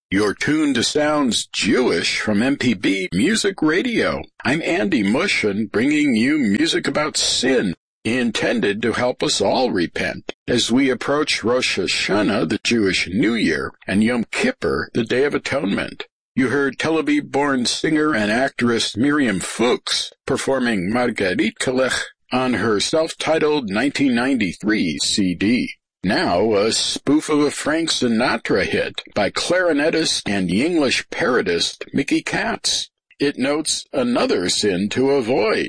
You're tuned to sounds Jewish from MPB Music Radio. I'm Andy Mushin, bringing you music about sin, intended to help us all repent as we approach Rosh Hashanah, the Jewish New Year, and Yom Kippur, the Day of Atonement. You heard Tel Aviv-born singer and actress Miriam Fuchs performing Margarit Kelech on her self-titled 1993 CD. Now, a spoof of a Frank Sinatra hit by clarinetist and English parodist Mickey Katz. It notes another sin to avoid.